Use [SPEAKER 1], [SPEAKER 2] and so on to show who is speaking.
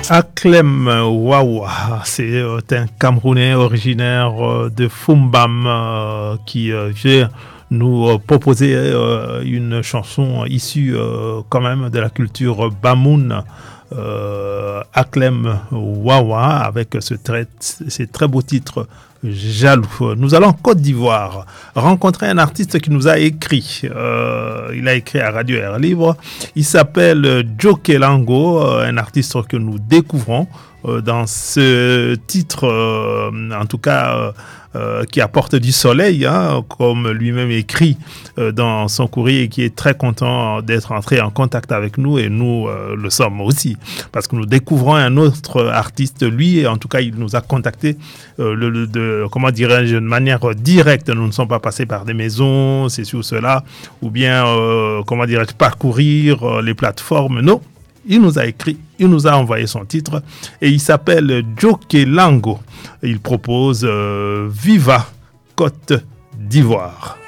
[SPEAKER 1] Aklem Wawa, c'est un Camerounais originaire de Fumbam qui vient nous proposer une chanson issue quand même de la culture Bamoun. Aklem Wawa avec ces très beaux titres Jaloux. Nous allons en Côte d'Ivoire rencontrer un artiste qui nous a écrit. Il a écrit à Radio Air Libre. Il s'appelle Joe Kelango, un artiste que nous découvrons dans ce titre, en tout cas qui apporte du soleil, hein, comme lui-même écrit dans son courrier, et qui est très content d'être entré en contact avec nous, et nous le sommes aussi, parce que nous découvrons un autre artiste, lui, en tout cas il nous a contacté comment dirais-je, de manière directe. Nous ne sommes pas passés par des maisons, ceci ou cela, ou bien comment dirais-je, parcourir les plateformes, non. Il nous a écrit, il nous a envoyé son titre et il s'appelle Joe Kelango. Il propose Viva Côte d'Ivoire.